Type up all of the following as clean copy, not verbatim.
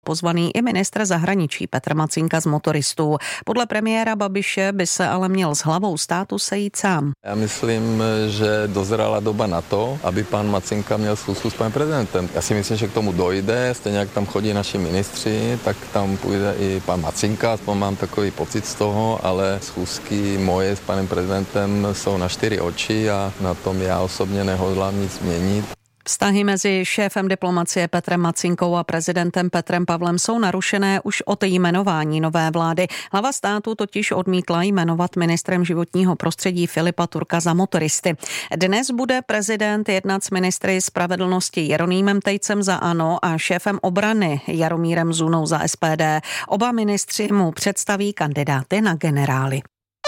pozvaný i ministr zahraničí Petr Macinka z Motoristů. Podle premiéra Babiše by se ale měl s hlavou státu sejít sám. Já myslím, že dozrala doba na to, aby pan Macinka měl schůzku s panem prezidentem. Já si myslím, že k tomu dojde, stejně jak tam chodí naši ministři, tak tam půjde i pan Macinka, aspoň mám takový pocit z toho, ale schůzky moje s panem prezidentem jsou na 4 oči a na tom já osobně nehodlám nic měnit. Vztahy mezi šéfem diplomacie Petrem Macinkou a prezidentem Petrem Pavlem jsou narušené už od jmenování nové vlády. Hlava státu totiž odmítla jmenovat ministrem životního prostředí Filipa Turka za Motoristy. Dnes bude prezident jednat s ministry spravedlnosti Jeronýmem Tejcem za ANO a šéfem obrany Jaromírem Zůnou za SPD. Oba ministři mu představí kandidáty na generály.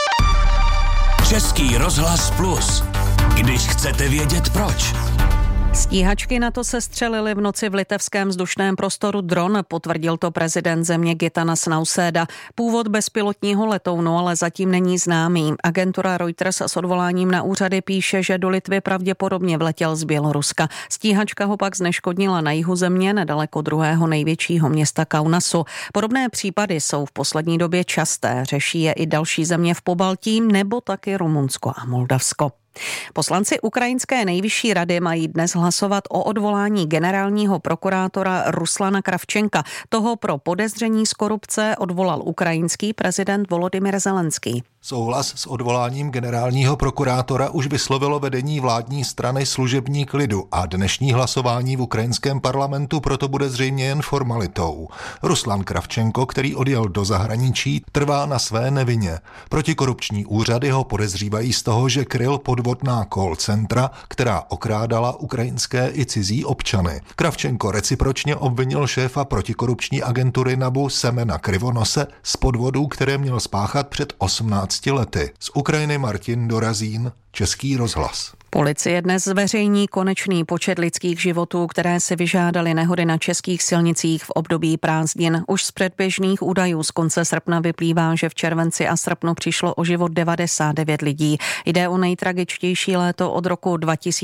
Český rozhlas Plus. Když chcete vědět proč. Stíhačky NATO sestřelily v noci v litevském vzdušném prostoru dron, potvrdil to prezident země Gitanas Nausėda. Původ bezpilotního letounu ale zatím není známý. Agentura Reuters s odvoláním na úřady píše, že do Litvy pravděpodobně vletěl z Běloruska. Stíhačka ho pak zneškodnila na jihu země, nedaleko druhého největšího města Kaunasu. Podobné případy jsou v poslední době časté, řeší je i další země v Pobaltí nebo taky Rumunsko a Moldavsko. Poslanci Ukrajinské nejvyšší rady mají dnes hlasovat o odvolání generálního prokurátora Ruslana Kravčenka. Toho pro podezření z korupce odvolal ukrajinský prezident Volodymyr Zelenský. Souhlas s odvoláním generálního prokurátora už vyslovilo vedení vládní strany Služebník lidu a dnešní hlasování v ukrajinském parlamentu proto bude zřejmě jen formalitou. Ruslan Kravčenko, který odjel do zahraničí, trvá na své nevině. Protikorupční úřady ho podezřívají z toho, že kryl podvodná call centra, která okrádala ukrajinské i cizí občany. Kravčenko recipročně obvinil šéfa protikorupční agentury NABU Semena Krivonose z podvodů, které měl spáchat před 18 lety. Z Ukrajiny Martin Dorazín, Český rozhlas. Policie dnes zveřejní konečný počet lidských životů, které si vyžádaly nehody na českých silnicích v období prázdnin. Už z předběžných údajů z konce srpna vyplývá, že v červenci a srpnu přišlo o život 99 lidí. Jde o nejtragičtější léto od roku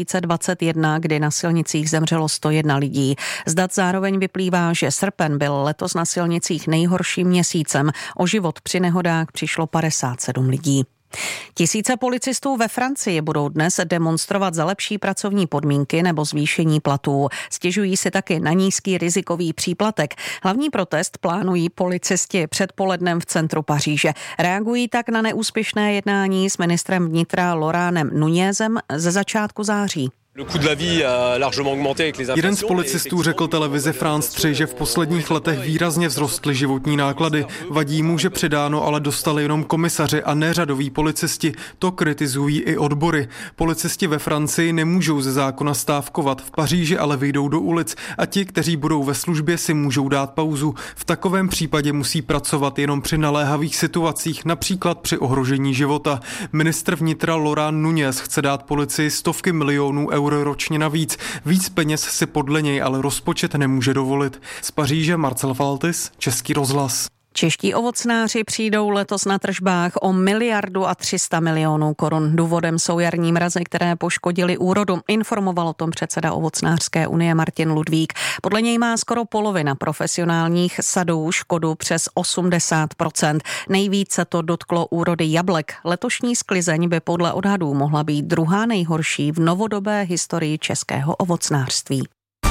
2021, kdy na silnicích zemřelo 101 lidí. Z dat zároveň vyplývá, že srpen byl letos na silnicích nejhorším měsícem. O život při nehodách přišlo 57 lidí. Tisíce policistů ve Francii budou dnes demonstrovat za lepší pracovní podmínky nebo zvýšení platů. Stěžují si taky na nízký rizikový příplatek. Hlavní protest plánují policisti předpolednem v centru Paříže. Reagují tak na neúspěšné jednání s ministrem vnitra Laurentem Nunezem ze začátku září. Jeden z policistů řekl televizi France 3, že v posledních letech výrazně vzrostly životní náklady. Vadí mu, že přidáno ale dostali jenom komisaři a ne řadoví policisti. To kritizují i odbory. Policisti ve Francii nemůžou ze zákona stávkovat, v Paříži ale vyjdou do ulic a ti, kteří budou ve službě, si můžou dát pauzu. V takovém případě musí pracovat jenom při naléhavých situacích, například při ohrožení života. Ministr vnitra Laurent Nunez chce dát policii stovky milionů eur ročně navíc. Víc peněz si podle něj ale rozpočet nemůže dovolit. Z Paříže Marcel Faltis, Český rozhlas. Čeští ovocnáři přijdou letos na tržbách o 1,3 miliardy korun. Důvodem jsou jarní mrazy, které poškodily úrodu. Informoval o tom předseda Ovocnářské unie Martin Ludvík. Podle něj má skoro polovina profesionálních sadů škodu přes 80%. Nejvíce to dotklo úrody jablek. Letošní sklizeň by podle odhadů mohla být druhá nejhorší v novodobé historii českého ovocnářství.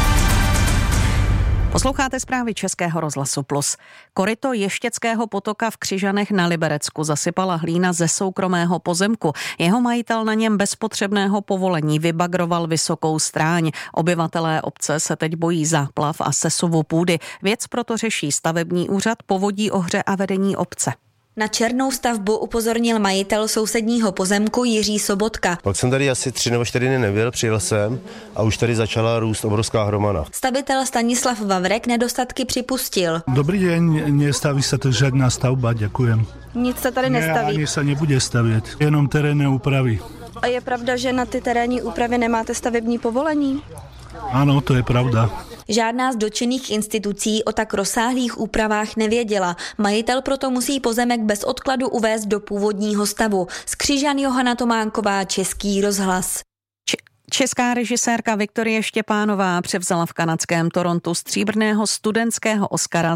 Posloucháte zprávy Českého rozhlasu Plus. Koryto Ještěckého potoka v Křižanech na Liberecku zasypala hlína ze soukromého pozemku. Jeho majitel na něm bez potřebného povolení vybagroval vysokou stráň. Obyvatelé obce se teď bojí záplav a sesuvu půdy. Věc proto řeší stavební úřad, povodí ohře a vedení obce. Na černou stavbu upozornil majitel sousedního pozemku Jiří Sobotka. Pak jsem tady asi 3 nebo 4 dny nebyl, přijel jsem a už tady začala růst obrovská hromada. Stavitel Stanislav Vavrek nedostatky připustil. Dobrý den, nestaví se tu žádná stavba, děkujem. Nic se tady nestaví? Ani se nebude stavět, jenom terénné úpravy. A je pravda, že na ty terénní úpravy nemáte stavební povolení? Ano, to je pravda. Žádná z dotčených institucí o tak rozsáhlých úpravách nevěděla. Majitel proto musí pozemek bez odkladu uvést do původního stavu. Z Křižan Johana Tománková, Český rozhlas. Česká režisérka Viktorie Štěpánová převzala v kanadském Torontu stříbrného studentského Oscara